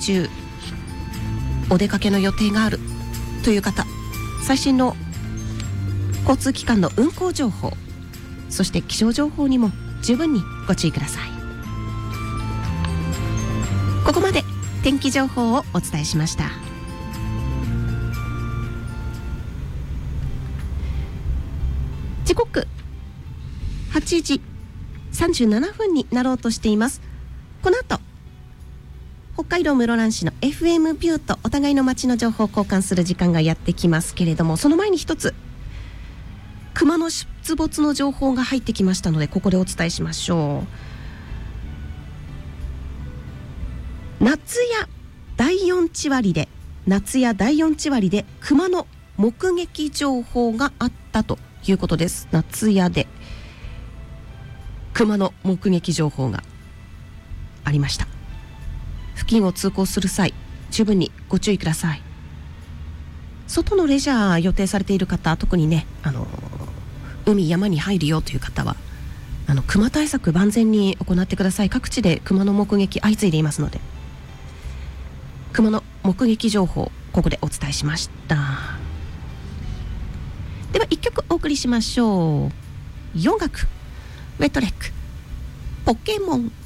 中お出かけの予定があるという方、最新の交通機関の運行情報、そして気象情報にも十分にご注意ください。ここまで天気情報をお伝えしました。時刻8時37分になろうとしています。この後北海道室蘭市の FM ビューとお互いの街の情報を交換する時間がやってきますけれども、その前に一つ熊の出没の情報が入ってきましたので、ここでお伝えしましょう。夏や第4地割で熊の目撃情報があったということです。夏屋で熊の目撃情報がありました。付近を通行する際、十分にご注意ください。外のレジャー予定されている方、特にね、海山に入るよという方は熊対策万全に行ってください。各地で熊の目撃相次いでいますので、熊の目撃情報ここでお伝えしました。では一曲お送りしましょう。4楽ウェットレックポケモン。